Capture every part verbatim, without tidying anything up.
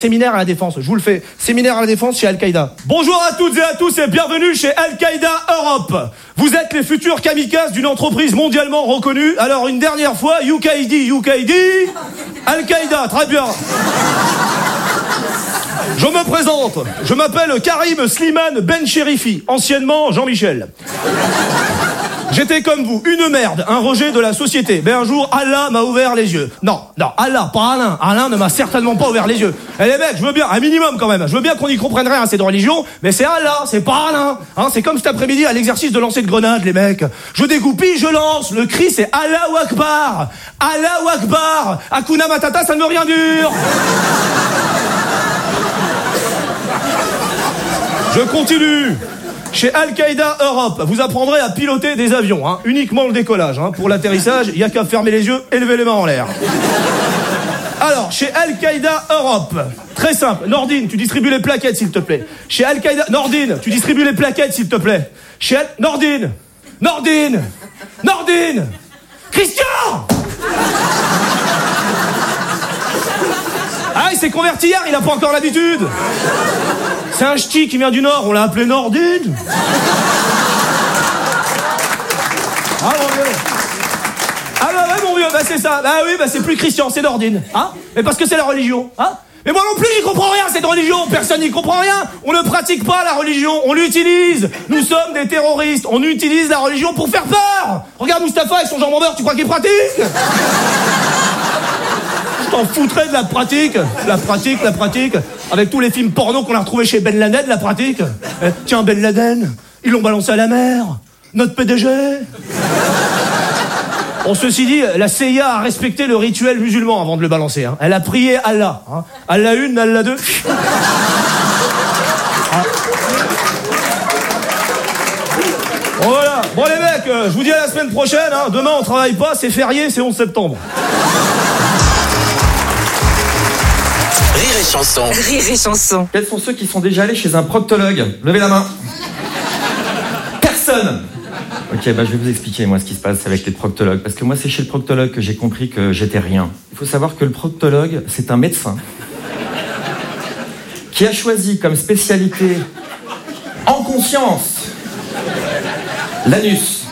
Séminaire à la Défense, je vous le fais. Séminaire à la Défense chez Al-Qaïda. Bonjour à toutes et à tous et bienvenue chez Al-Qaïda Europe. Vous êtes les futurs kamikazes d'une entreprise mondialement reconnue. Alors une dernière fois, U K I D, U K I D, Al-Qaïda, très bien. Je me présente, je m'appelle Karim Slimane Ben Cherifi, anciennement Jean-Michel. J'étais comme vous, une merde, un rejet de la société. Mais un jour, Allah m'a ouvert les yeux. Non, non, Allah, pas Alain. Alain ne m'a certainement pas ouvert les yeux. Eh les mecs, je veux bien, un minimum quand même. Je veux bien qu'on y comprenne rien à cette religion, mais c'est Allah, c'est pas Alain. Hein, c'est comme cet après-midi à l'exercice de lancer de grenade, les mecs. Je dégoupille, je lance. Le cri, c'est Allahu Akbar. Allahu Akbar. Hakuna Matata, ça ne veut rien dire. Je continue. Chez Al-Qaïda Europe, vous apprendrez à piloter des avions, hein, uniquement le décollage. Hein. Pour l'atterrissage, il n'y a qu'à fermer les yeux et lever les mains en l'air. Alors, chez Al-Qaïda Europe, très simple. Nordine, tu distribues les plaquettes, s'il te plaît. Chez Al-Qaïda... Nordine, tu distribues les plaquettes, s'il te plaît. Chez Al... Nordine Nordine Nordine Christian Ah, il s'est converti hier, il n'a pas encore l'habitude. C'est un ch'ti qui vient du Nord, on l'a appelé Nordine. Ah mon vieux. Ah bah ouais mon vieux, bah c'est ça. Bah oui, bah c'est plus Christian, c'est Nordine. Hein? Mais parce que c'est la religion. Hein? Mais moi non plus, j'y comprends rien, cette religion. Personne n'y comprend rien. On ne pratique pas la religion, on l'utilise. Nous sommes des terroristes. On utilise la religion pour faire peur. Regarde Mustapha avec son jambon beurre, tu crois qu'il pratique? T'en foutrais de la pratique, la pratique, la pratique, avec tous les films porno qu'on a retrouvés chez Ben Laden, la pratique. Eh, tiens, Ben Laden, ils l'ont balancé à la mer, notre P D G. Bon, ceci dit, la C I A a respecté le rituel musulman avant de le balancer. Hein. Elle a prié Allah. Hein. Allah une, Allah deux. Ah. Bon, voilà. Bon les mecs, euh, je vous dis à la semaine prochaine. Hein. Demain on travaille pas, c'est férié, c'est onze septembre. Rire et chanson. Rire et chanson. Quels sont ceux qui sont déjà allés chez un proctologue? Levez la main. Personne. Ok, bah je vais vous expliquer moi ce qui se passe avec les proctologues. Parce que moi c'est chez le proctologue que j'ai compris que j'étais rien. Il faut savoir que le proctologue, c'est un médecin qui a choisi comme spécialité en conscience l'anus.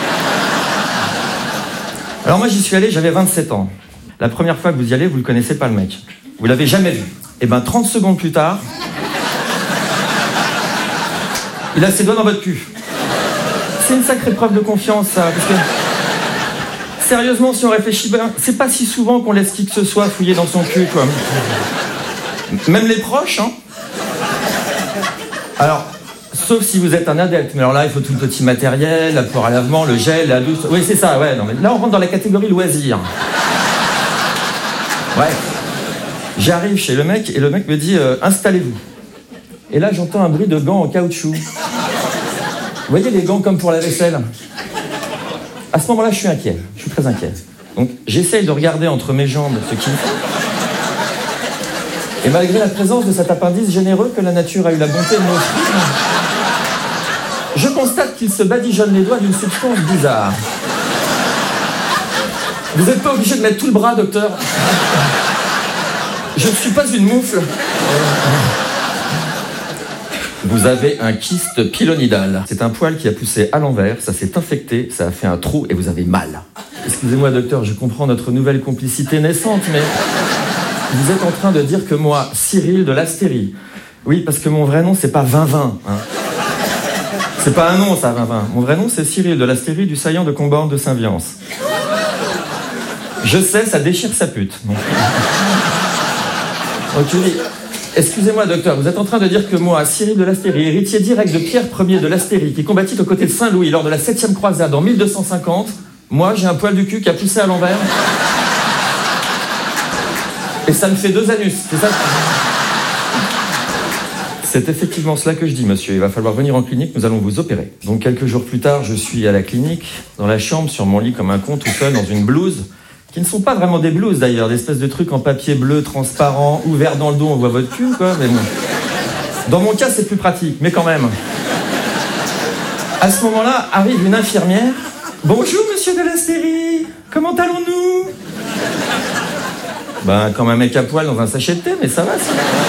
Alors moi j'y suis allé, j'avais vingt-sept ans. La première fois que vous y allez, vous le connaissez pas le mec. Vous l'avez jamais vu. Et ben trente secondes plus tard, il a ses doigts dans votre cul. C'est une sacrée preuve de confiance, ça. Parce que, sérieusement, si on réfléchit bien, c'est pas si souvent qu'on laisse qui que ce soit fouiller dans son cul, quoi. Même les proches, hein. Alors, sauf si vous êtes un adepte. Mais alors là, il faut tout le petit matériel, la poire à lavement, le gel, la douche. Oui, c'est ça, ouais. Non, mais là, on rentre dans la catégorie loisir. Ouais. J'arrive chez le mec et le mec me dit euh, « Installez-vous ». Et là, j'entends un bruit de gants en caoutchouc. Vous voyez les gants comme pour la vaisselle? À ce moment-là, je suis inquiet. Je suis très inquiet. Donc, j'essaye de regarder entre mes jambes ce qu'il fait. Et malgré la présence de cet appendice généreux que la nature a eu la bonté de m'offrir, je constate qu'il se badigeonne les doigts d'une substance bizarre. Vous n'êtes pas obligé de mettre tout le bras, docteur. Je ne suis pas une moufle. Vous avez un kyste pilonidal. C'est un poil qui a poussé à l'envers, ça s'est infecté, ça a fait un trou et vous avez mal. Excusez-moi docteur, je comprends notre nouvelle complicité naissante, mais vous êtes en train de dire que moi, Cyril de l'Astérie, oui, parce que mon vrai nom c'est pas vingt vingt. Hein. C'est pas un nom ça, vingt vingt. Mon vrai nom c'est Cyril de l'Astérie du saillant de Comborne de Saint-Viance. Je sais, ça déchire sa pute. Donc, donc tu dis, excusez-moi docteur, vous êtes en train de dire que moi, Cyril de l'Astérie, héritier direct de Pierre Ier de l'Astérie, qui combattit aux côtés de Saint-Louis lors de la septième croisade en mille deux cent cinquante, moi j'ai un poil du cul qui a poussé à l'envers. Et ça me fait deux anus, c'est ça? C'est effectivement cela que je dis, monsieur. Il va falloir venir en clinique, nous allons vous opérer. Donc quelques jours plus tard, je suis à la clinique, dans la chambre, sur mon lit comme un con, tout seul, dans une blouse, qui ne sont pas vraiment des blouses d'ailleurs, des espèces de trucs en papier bleu, transparent, ouvert dans le dos, on voit votre cul, quoi. Mais bon. Dans mon cas, c'est plus pratique, mais quand même. À ce moment-là, arrive une infirmière. « Bonjour, monsieur de l'Astérie, comment allons-nous » Ben, comme un mec à poil dans un sachet de thé, mais ça va, ça.